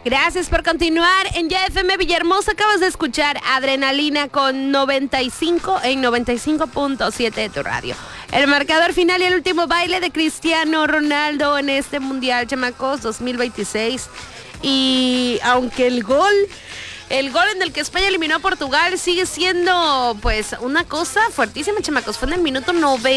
Gracias por continuar en Ya FM Villahermosa. Acabas de escuchar Adrenalina con 95 en 95.7 de tu radio. El marcador final y el último baile de Cristiano Ronaldo en este Mundial, chamacos, 2026. Y aunque el gol en el que España eliminó a Portugal sigue siendo pues una cosa fuertísima, chamacos. Fue en el minuto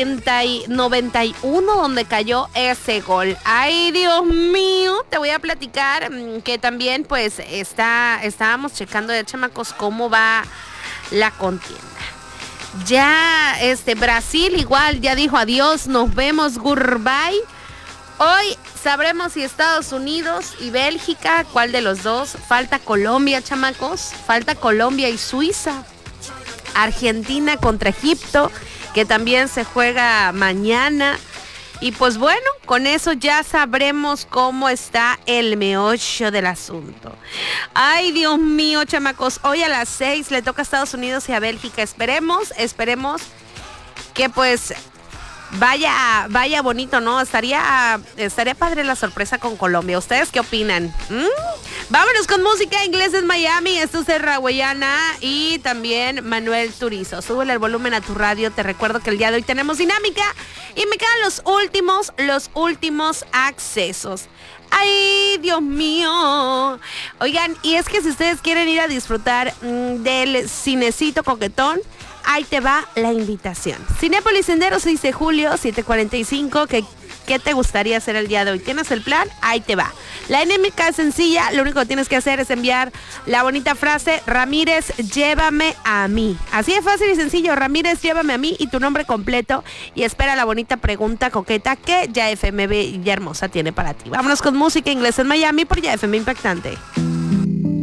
91 donde cayó ese gol. Ay, Dios mío, te voy a platicar que también pues estábamos checando ya, chamacos, cómo va la contienda. Ya Brasil igual ya dijo adiós, nos vemos, goodbye. Hoy sabremos si Estados Unidos y Bélgica, cuál de los dos. Falta Colombia, chamacos. Falta Colombia y Suiza. Argentina contra Egipto, que también se juega mañana. Y pues bueno, con eso ya sabremos cómo está el meollo del asunto. Ay, Dios mío, chamacos. Hoy a las 6 le toca a Estados Unidos y a Bélgica. Esperemos que pues vaya bonito, ¿no? Estaría padre la sorpresa con Colombia. ¿Ustedes qué opinan? Vámonos con música inglés en Miami. Esto es Raguayana y también Manuel Turizo. Súbele el volumen a tu radio. Te recuerdo que el día de hoy tenemos dinámica y me quedan los últimos accesos. ¡Ay, Dios mío! Oigan, y es que si ustedes quieren ir a disfrutar del cinecito coquetón, ahí te va la invitación. Cinépolis Sendero 6 de julio, 7:45. ¿Qué te gustaría hacer el día de hoy? ¿Tienes el plan? Ahí te va. La dinámica es sencilla. Lo único que tienes que hacer es enviar la bonita frase: Ramírez, llévame a mí. Así de fácil y sencillo. Ramírez, llévame a mí y tu nombre completo. Y espera la bonita pregunta coqueta que Ya FM Villahermosa tiene para ti. Vámonos con música inglés en Miami por Ya FM Impactante.